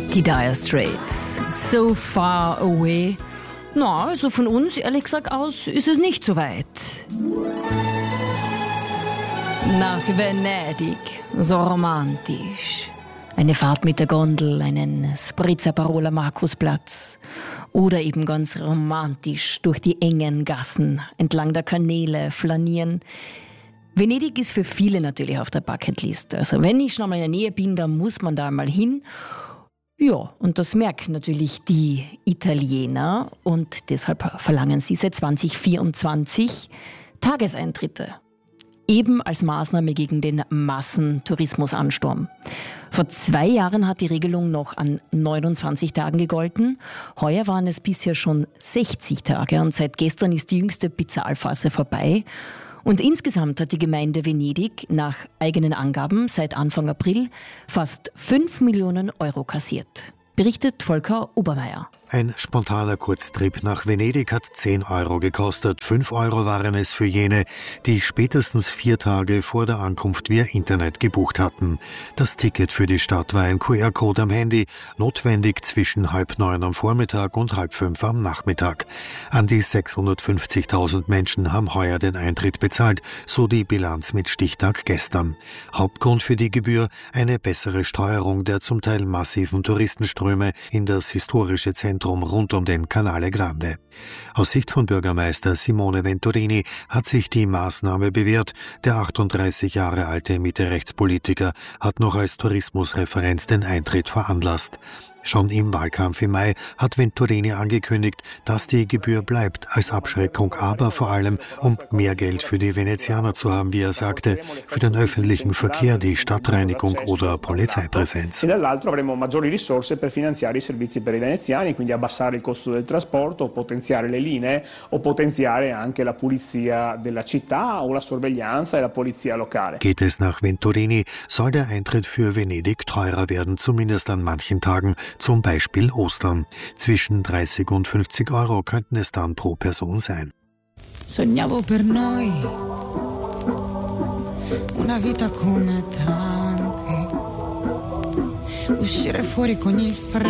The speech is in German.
Die Dire Straits, So Far Away. Na, also von uns, ehrlich gesagt, aus ist es nicht so weit. Nach Venedig, so romantisch. Eine Fahrt mit der Gondel, einen Spritzer Parola Markusplatz. Oder eben ganz romantisch durch die engen Gassen entlang der Kanäle flanieren. Venedig ist für viele natürlich auf der Bucketlist. Also wenn ich schon mal in der Nähe bin, dann muss man da mal hin. Ja, und das merken natürlich die Italiener und deshalb verlangen sie seit 2024 Tageseintritte. Eben als Maßnahme gegen den Massentourismusansturm. Vor 2 Jahren hat die Regelung noch an 29 Tagen gegolten. Heuer waren es bisher schon 60 Tage und seit gestern ist die jüngste Bezahlphase vorbei. Und insgesamt hat die Gemeinde Venedig nach eigenen Angaben seit Anfang April fast 5 Millionen Euro kassiert. Berichtet Volker Obermeier. Ein spontaner Kurztrip nach Venedig hat 10 Euro gekostet. 5 Euro waren es für jene, die spätestens 4 Tage vor der Ankunft via Internet gebucht hatten. Das Ticket für die Stadt war ein QR-Code am Handy, notwendig zwischen 8:30 am Vormittag und 4:30 am Nachmittag. An die 650.000 Menschen haben heuer den Eintritt bezahlt, so die Bilanz mit Stichtag gestern. Hauptgrund für die Gebühr: eine bessere Steuerung der zum Teil massiven Touristenströme in das historische Zentrum rund um den Canale Grande. Aus Sicht von Bürgermeister Simone Venturini hat sich die Maßnahme bewährt. Der 38 Jahre alte Mitte-Rechts-Politiker hat noch als Tourismusreferent den Eintritt veranlasst. Schon im Wahlkampf im Mai hat Venturini angekündigt, dass die Gebühr bleibt als Abschreckung, aber vor allem, um mehr Geld für die Venezianer zu haben, wie er sagte, für den öffentlichen Verkehr, die Stadtreinigung oder Polizeipräsenz. E dall'altro avremo maggiori risorse per finanziare i servizi per i veneziani, quindi abbassare il costo del trasporto, potenziare le linee o potenziare anche la pulizia della città o la sorveglianza e la polizia locale. Geht es nach Venturini, soll der Eintritt für Venedig teurer werden, zumindest an manchen Tagen. Zum Beispiel Ostern. Zwischen 30 und 50 Euro könnten es dann pro Person sein. Sognavo per noi una vita come tante, uscire fuori con il freddo.